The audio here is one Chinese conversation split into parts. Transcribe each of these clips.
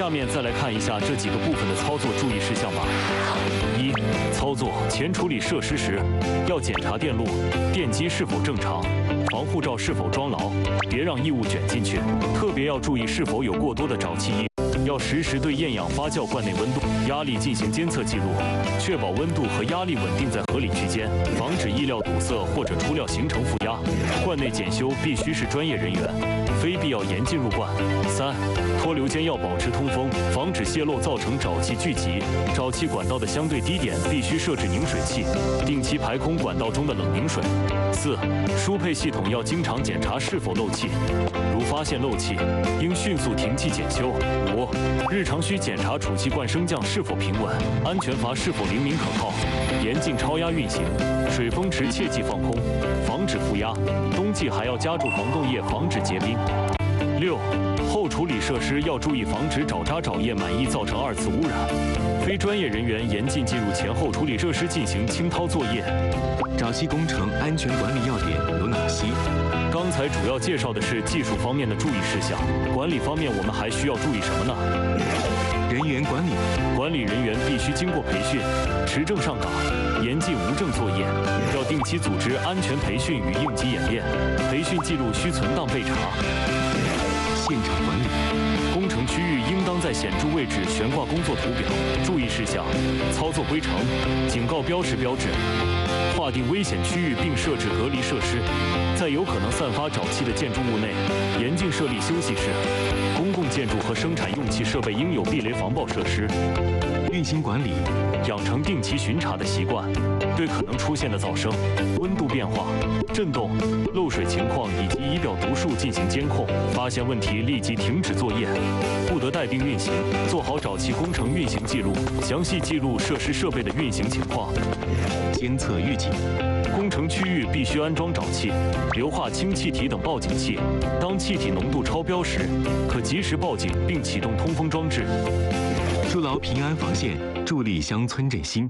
下面再来看一下这几个部分的操作注意事项吧。一、操作前处理设施时，要检查电路、电机是否正常，防护罩是否装牢，别让异物卷进去。特别要注意是否有过多的沼气异物，要实时对厌氧发酵罐内温度、压力进行监测记录，确保温度和压力稳定在合理区间，防止意料堵塞或者出料形成负压。罐内检修必须是专业人员，非必要严禁入罐。三、脱硫间要保持通风，防止泄漏造成沼气聚集。沼气管道的相对低点必须设置凝水器，定期排空管道中的冷凝水。四、输配系统要经常检查是否漏气，如发现漏气，应迅速停气检修。五、日常需检查储气罐升降是否平稳，安全阀是否灵敏可靠，严禁超压运行，水风池切忌放空，防止负压。冬季还要加注防冻液，防止结冰。六、后处理设施要注意防止沼渣沼液满溢造成二次污染，非专业人员严禁进入前后处理设施进行清掏作业。 沼气工程安全管理要点有哪些？ 刚才主要介绍的是技术方面的注意事项，管理方面我们还需要注意什么呢？ 人员管理， 管理人员必须经过培训，持证上岗，严禁无证作业，要定期组织安全培训与应急演练，培训记录需存档备查。 现场管理， 工程区域应当在显著位置悬挂工作图表，注意事项、操作规程、警告标识标志，划定危险区域并设置隔离设施，在有可能散发沼气的建筑物内，严禁设立休息室。公共建筑和生产用气设备应有避雷防爆设施。 运行管理， 养成定期巡查的习惯，对可能出现的噪声、温度变化、震动、漏水情况以及仪表读数进行监控，发现问题立即停止作业，不得带病运行，做好沼气工程运行记录，详细记录设施设备的运行情况。 监测预警， 工程区域必须安装沼气、硫化氢气体等报警器，当气体浓度超标时，可及时报警并启动通风装置。 筑牢平安防线，助力乡村振兴。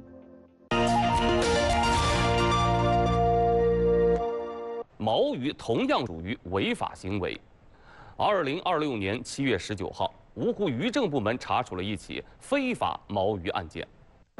毛鱼同样属于违法行为。2026年7月19号，芜湖渔政部门查处了一起非法毛鱼案件。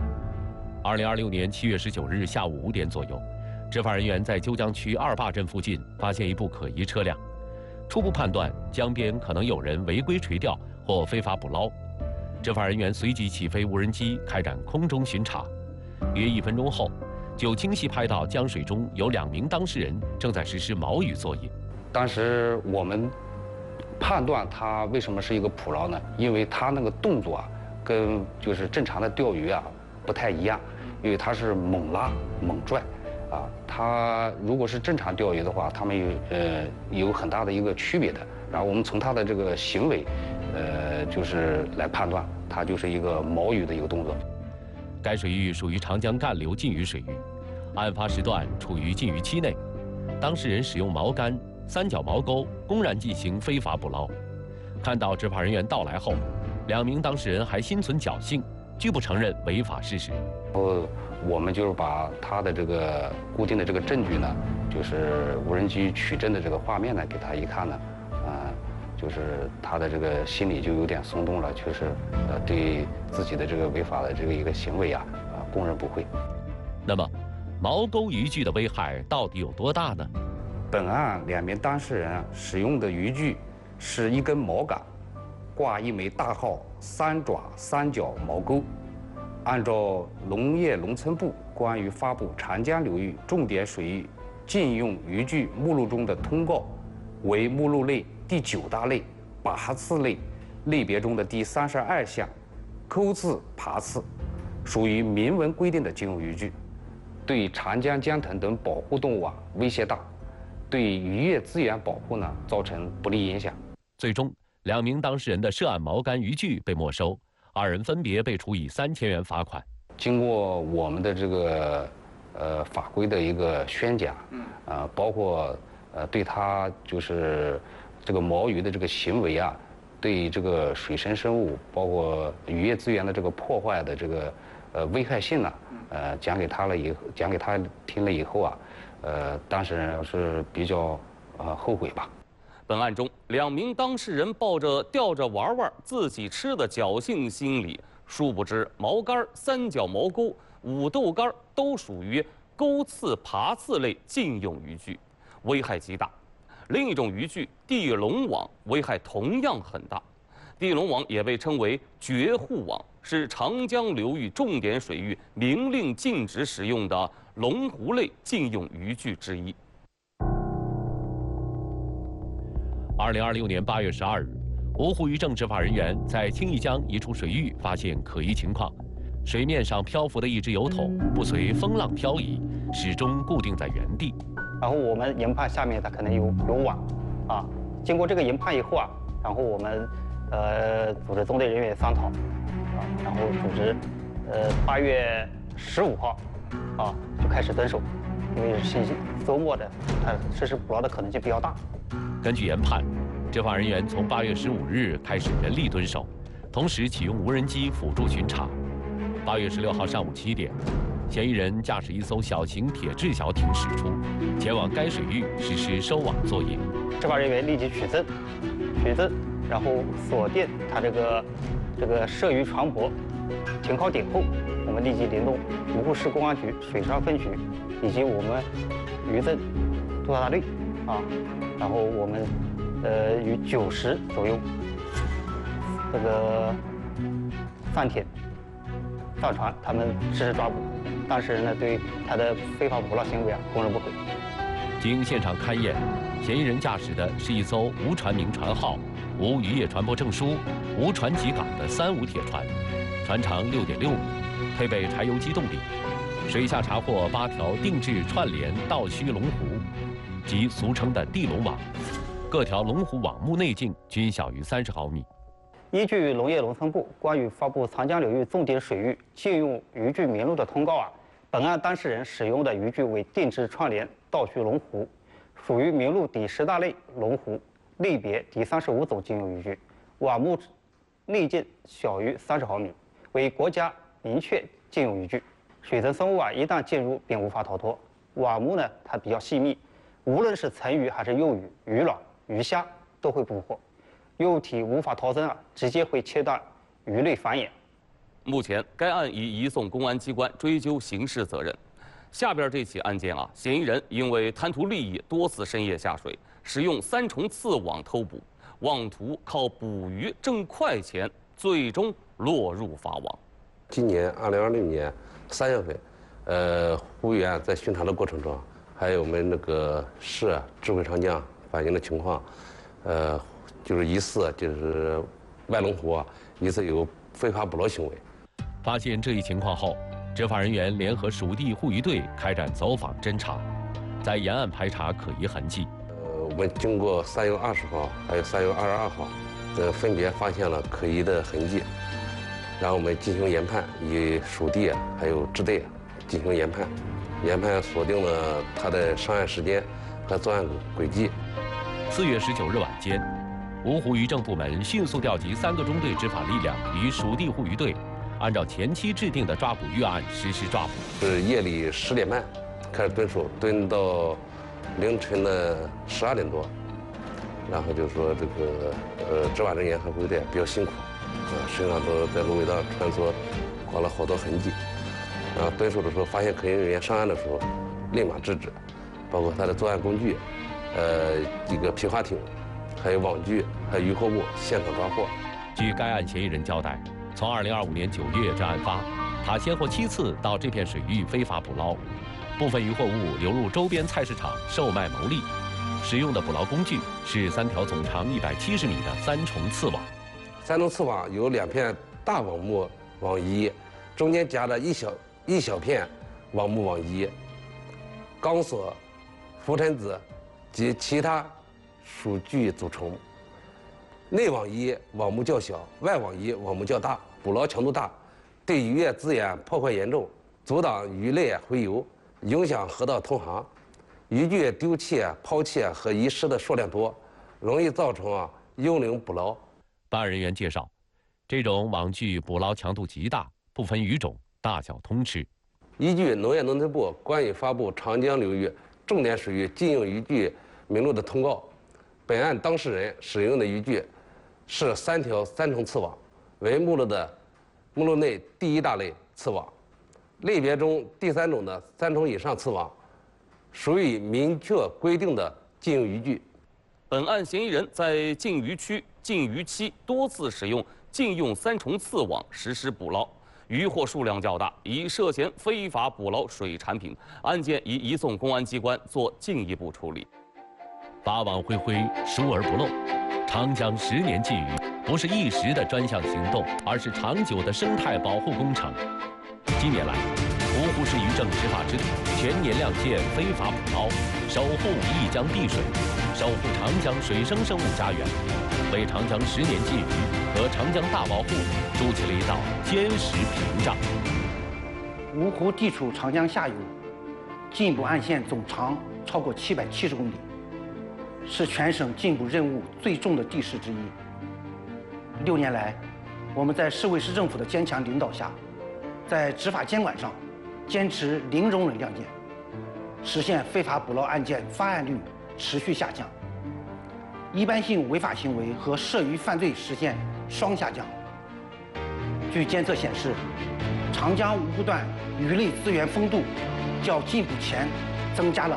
2026年7月19日下午5点左右，执法人员在鸠江区二坝镇附近发现一部可疑车辆，初步判断江边可能有人违规垂钓或非法捕捞。执法人员随即起飞无人机开展空中巡查，约1分钟后，就清晰拍到江水中有2名当事人正在实施毛鱼作业。 当时我们判断他为什么是一个捕捞呢？因为他那个动作啊，跟就是正常的钓鱼啊不太一样，因为他是猛拉猛拽，啊，他如果是正常钓鱼的话，他们有很大的一个区别的。然后我们从他的这个行为，就是来判断，他就是一个毛鱼的一个动作。 该水域属于长江干流禁渔水域，案发时段处于禁渔期内，当事人使用毛竿、三角毛钩公然进行非法捕捞。看到执法人员到来后，2名当事人还心存侥幸，拒不承认违法事实。 我们就是把他的这个固定的这个证据呢，就是无人机取证的这个画面呢，给他一看呢，就是他的这个心里就有点松动了，确实，对自己的这个违法的这个一个行为啊，供认不讳。 那么，毛钩渔具的危害到底有多大呢？ 本案2名当事人使用的渔具是一根毛杆，挂一枚大号3爪3角毛钩。按照农业农村部关于发布长江流域重点水域禁用渔具目录中的通告，为目录类第9大类靶刺类类别中的第32项，钩刺爬刺，属于明文规定的禁用渔具，对长江江豚等保护动物威胁大，对渔业资源保护呢造成不利影响。 最终，2名当事人的涉案毛竿渔具被没收，2人分别被处以3000元罚款。 经过我们的这个法规的一个宣讲，包括对他就是这个毛鱼的这个行为啊，对这个水生生物，包括渔业资源的这个破坏的这个危害性呢，讲给他听了以后啊，当事人是比较后悔吧。 本案中，2名当事人抱着钓着玩玩、自己吃的侥幸心理，殊不知毛竿、三角毛钩、五豆竿都属于钩刺、爬刺类禁用渔具，危害极大。另一种渔具地龙网危害同样很大。地龙网也被称为绝户网，是长江流域重点水域明令禁止使用的龙湖类禁用渔具之一。 2026年8月12日，芜湖渔政执法人员在青义江一处水域发现可疑情况，水面上漂浮的一只油桶不随风浪漂移，始终固定在原地。 然后我们研判下面它可能有网，啊，经过这个研判以后啊，然后我们组织中队人员商讨，啊，然后组织8月15号，啊就开始蹲守，因为是周末的，它实施捕捞的可能性比较大。 根据研判，执法人员从8月15日开始人力蹲守，同时启用无人机辅助巡查。8月16号上午7点，嫌疑人驾驶一艘小型铁质小艇驶出，前往该水域实施收网作业。 执法人员立即取证，然后锁定他这个涉渔船舶停靠点后，我们立即联动芜湖市公安局水上分局以及我们渔政督察大队啊，然后我们于9时左右这个上艇上船，他们实施抓捕。当事人呢对他的非法捕捞行为供认不讳。 经现场勘验，嫌疑人驾驶的是一艘无船名船号、无渔业船舶证书、无船籍港的3无铁船，船长6.6米，配备柴油机动力。水下查获8条定制串联倒须龙湖，即俗称的地龙网，各条龙湖网目内径均小于30毫米。 依据农业农村部关于发布长江流域重点水域禁用渔具名录的通告啊，本案当事人使用的渔具为定制串联倒须龙湖，属于名录第10大类龙湖类别第35种禁用渔具，网目内径小于30毫米，为国家明确禁用渔具。水生生物一旦进入便无法逃脱。网目呢它比较细密，无论是成鱼还是幼鱼、鱼卵、鱼虾都会捕获。幼体无法逃生直接会切断鱼类繁衍。 目前，该案已移送公安机关追究刑事责任。下边这起案件嫌疑人因为贪图利益，多次深夜下水，使用3重刺网偷捕，妄图靠捕鱼挣快钱，最终落入法网。 今年2026年3月份，湖务员在巡查的过程中，还有我们那个市智慧长江反映的情况，就是疑似就是外龙湖疑似有非法捕捞行为。 发现这一情况后，执法人员联合属地护渔队开展走访侦查，在沿岸排查可疑痕迹。 我们经过3月20号还有3月22号，分别发现了可疑的痕迹，然后我们进行研判，以属地还有支队进行研判，锁定了他的上岸时间和作案轨迹。 4月19日晚间，芜湖渔政部门迅速调集3个中队执法力量与属地护渔队，按照前期制定的抓捕预案实施抓捕。 是夜里10点半开始蹲守，蹲到凌晨的12点多，然后就是说这个执法人员和护渔队比较辛苦，身上都在芦苇荡穿梭，划了好多痕迹。然后蹲守的时候发现可疑人员上岸的时候，立马制止，包括他的作案工具，一个皮划艇。还有网具，还有渔获物，现场抓获。 据该案嫌疑人交代，从2025年9月至案发，他先后7次到这片水域非法捕捞，部分渔获物流入周边菜市场售卖牟利。使用的捕捞工具是3条总长170米的3重刺网。 3重刺网有2片大网目网衣，中间夹了一小片网目网衣，钢索、浮尘子及其他属具组成。内网衣网目较小，外网衣网目较大，捕捞强度大，对渔业资源破坏严重，阻挡鱼类洄游，影响河道通航，渔具丢弃、抛弃和遗失的数量多，容易造成幽灵捕捞。 办案人员介绍，这种网具捕捞强度极大，不分鱼种，大小通吃。 依据农业农村部关于发布长江流域重点水域禁用渔具名录的通告， 本案当事人使用的渔具是3条3重刺网，为目录内第1大类刺网。类别中第3种的3重以上刺网，属于明确规定的禁用渔具。 本案嫌疑人在禁渔区、禁渔期多次使用禁用3重刺网实施捕捞，渔获数量较大，已涉嫌非法捕捞水产品。案件已移送公安机关做进一步处理。 法网恢恢，疏而不漏。长江10年禁渔不是一时的专项行动，而是长久的生态保护工程。近年来，芜湖市渔政执法支队全年亮剑非法捕捞，守护一江碧水，守护长江水生生物家园，为长江10年禁渔和长江大保护筑起了一道坚实屏障。 芜湖地处长江下游，禁捕岸线总长超过770公里，是全省禁捕任务最重的地市之一。6年来，我们在市委市政府的坚强领导下，在执法监管上坚持零容忍亮剑，实现非法捕捞案件发案率持续下降，一般性违法行为和涉渔犯罪实现双下降。据监测显示，长江芜湖段鱼类资源丰度较禁捕前增加了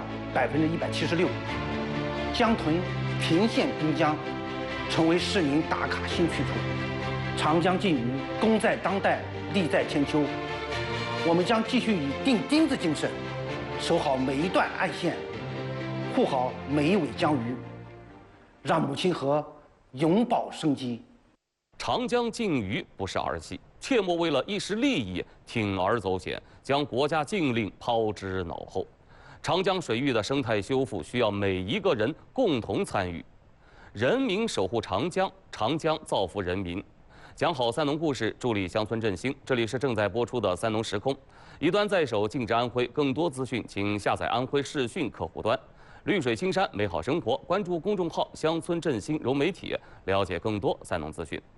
176%，江豚、平县滨江成为市民打卡新去处。长江禁渔功在当代，利在千秋。我们将继续以钉钉子精神，守好每一段岸线，护好每一尾江鱼，让母亲河永葆生机。 长江禁渔不是儿戏，切莫为了一时利益铤而走险，将国家禁令抛之脑后。长江水域的生态修复需要每一个人共同参与，人民守护长江，长江造福人民。讲好三农故事，助力乡村振兴。这里是正在播出的三农时空，一端在手，静止安徽。更多资讯，请下载安徽视讯客户端。绿水青山，美好生活。关注公众号“乡村振兴融媒体”，了解更多三农资讯。